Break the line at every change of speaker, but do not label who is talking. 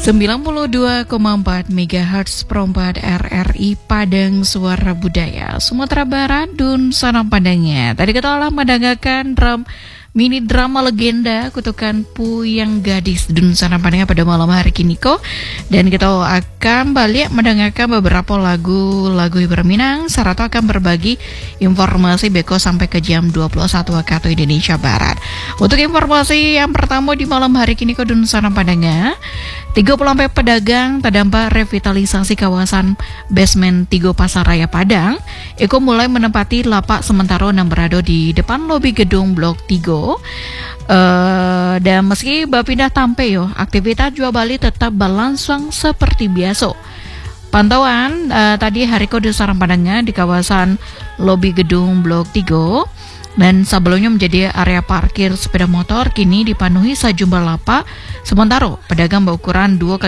92,4 MHz Perompat RRI Padang Suara Budaya Sumatera Barat Dun Sana Padangnya. Tadi kita telah mendengarkan mini drama legenda Kutukan Puyang Gadis Dun Sana Padangnya pada malam hari kini kok. Dan kita akan balik mendengarkan beberapa lagu-lagu Hiburan Minang. Sarato akan berbagi informasi beko sampai ke jam 21 waktu Indonesia Barat. Untuk informasi yang pertama di malam hari kini kok Dun Sana Padangnya, 30 pedagang terdampak revitalisasi kawasan basement 3 Pasar Raya Padang. Eko mulai menempati lapak sementara yang berada di depan lobi gedung blok 3. Dan meski berpindah tampe aktivitas jual beli tetap berlangsung seperti biasa. Pantauan tadi hari kode Sarang Padangnya di kawasan lobi gedung blok 3. Dan sebelumnya menjadi area parkir sepeda motor, kini dipenuhi sejumlah lapak sementara pedagang berukuran 2